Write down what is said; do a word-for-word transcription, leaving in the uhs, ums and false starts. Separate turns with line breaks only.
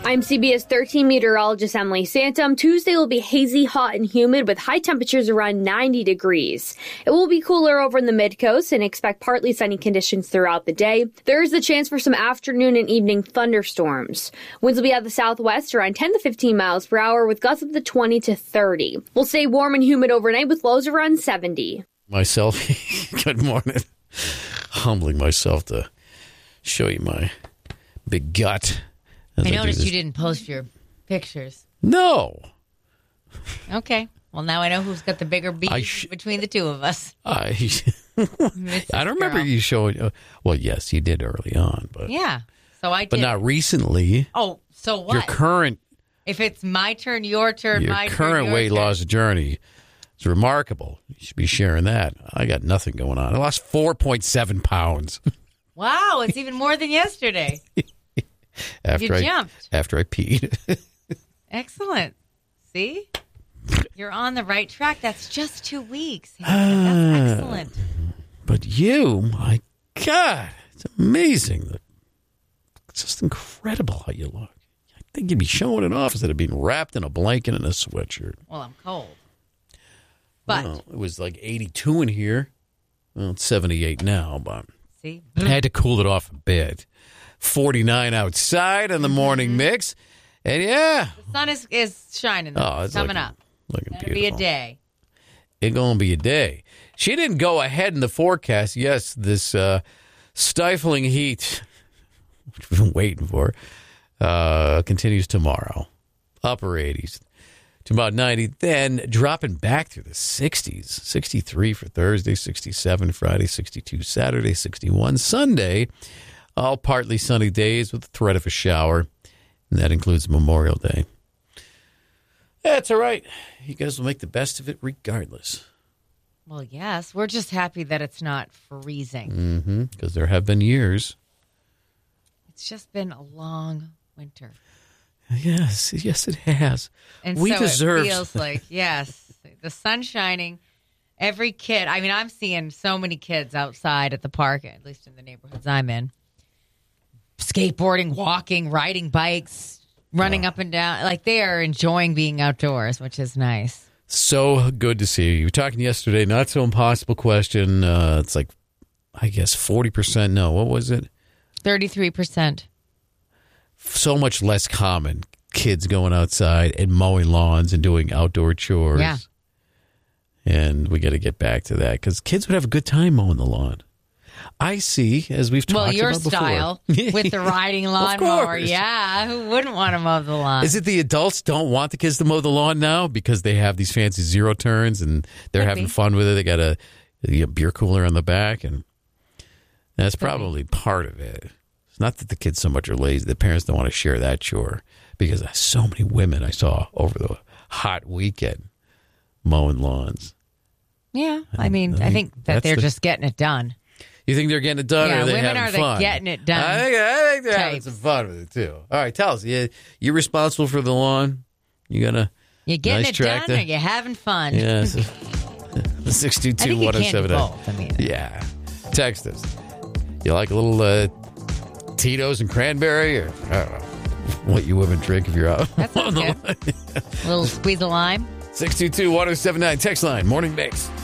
I'm C B S thirteen meteorologist Emily Santum. Tuesday will be hazy, hot, and humid with high temperatures around ninety degrees. It will be cooler over in the mid-coast and expect partly sunny conditions throughout the day. There is the chance for some afternoon and evening thunderstorms. Winds will be out the southwest around ten to fifteen miles per hour with gusts up to twenty to thirty. We'll stay warm and humid overnight with lows around seventy.
Myself, good morning. Humbling myself to show you my big gut.
I noticed you didn't post your pictures.
No.
Okay. Well, now I know who's got the bigger beef sh- between the two of us.
I I don't remember
girl.
you showing. Uh, well, yes, you did early on, but
yeah. So I did.
But not recently.
Oh, so what?
Your current.
If it's my turn, your turn,
your
my turn,
current
your
weight
turn.
loss journey is remarkable. You should be sharing that. I got nothing going on. I lost four point seven pounds.
Wow, it's even more than yesterday.
After
you
I,
jumped.
After I peed.
Excellent. See? You're on the right track. That's just two weeks. That's excellent.
But you, my God, it's amazing. It's just incredible how you look. I think you'd be showing it off instead of being wrapped in a blanket and a sweatshirt.
Well, I'm cold. But
well, it was like eighty-two in here. Well, it's seventy-eight now, but
see?
I had to cool it off a bit. forty-nine outside on the morning mix. And yeah.
The sun is, is shining.
Oh, it's
coming
looking,
up.
Looking
It'll
beautiful.
be a day.
It's going to be a day. She didn't go ahead in the forecast. Yes, this uh, stifling heat, which we've been waiting for, uh, continues tomorrow. Upper eighties to about ninety. Then dropping back through the sixties. sixty-three for Thursday, sixty-seven Friday, sixty-two Saturday, sixty-one Sunday. All partly sunny days with the threat of a shower, and that includes Memorial Day. That's all right. You guys will make the best of it regardless.
Well, yes. We're just happy that it's not freezing.
Mm-hmm. Because there have been years.
It's just been a long winter.
Yes, yes, it has.
And
we
so
deserve.
It feels like, yes, the sun's shining. Every kid, I mean, I'm seeing so many kids outside at the park, at least in the neighborhoods I'm in. Skateboarding, walking, riding bikes, running oh. up and down. Like, they are enjoying being outdoors, which is nice.
So good to see you. You were talking yesterday, not so impossible question. Uh, it's like, I guess, forty percent. No, what was it?
thirty-three percent.
So much less common. Kids going outside and mowing lawns and doing outdoor chores.
Yeah.
And we got to get back to that because kids would have a good time mowing the lawn. I see, as we've talked
well, your
about before.
style with the riding lawnmower. Yeah, who wouldn't want to mow the lawn?
Is it the adults don't want the kids to mow the lawn now because they have these fancy zero turns and they're
Could
having
be.
fun with it? They got a, a beer cooler on the back, and that's
Could
probably be. part of it. It's not that the kids so much are lazy; the parents don't want to share that chore because so many women I saw over the hot weekend mowing lawns.
Yeah, I mean, I, I think that they're the, just getting it done.
You think they're getting it done,
yeah,
or are they
women
having
are
fun?
the getting it done.
I think, I think they're
types.
having some fun with it too. All right, tell us. You you responsible for the lawn? You got a
you getting
nice
it
tractor?
done, or you having fun?
Yes. Six two two one zero seven nine.
I mean,
yeah. Text us. You like a little uh, Tito's and cranberry, or I don't know what you women drink if you're out.
That sounds good. A little squeeze of lime.
Six two two one zero seven nine. Text line. Morning Mix.